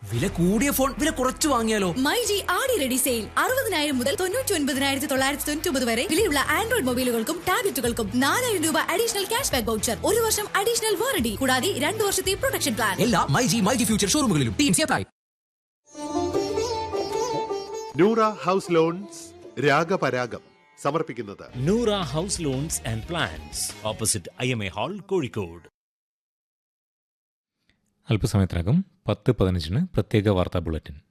വില കൂടിയ ഫോൺ വില കുറച്ച് വാങ്ങിയാലോ? മൈജി ആടി റെഡി സെയിൽ 60,000 മുതൽ 99,999 വരെ വിലയുള്ള ആൻഡ്രോയിഡ് മൊബൈലുകൾക്കും ടാബ്ലറ്റുകൾക്കും 4,000 രൂപ അഡീഷണൽ ക്യാഷ് ബാക്ക് വൗച്ചർ, 1 വർഷം അഡീഷണൽ വാറണ്ടി, കൂടാതെ 2 വർഷത്തെ പ്രൊട്ടക്ഷൻ പ്ലാൻ. എല്ലാ myG future ഷോറൂമുകളിലും teams apply. Noora house loans രാഗപരാഗം സമർപ്പിക്കുന്നത് Noora house loans and plans, opposite IMA hall, Kozhikode. അല്പസമയത്തിനകം 10:15 പ്രത്യേക വാർത്താ ബുള്ളറ്റിൻ.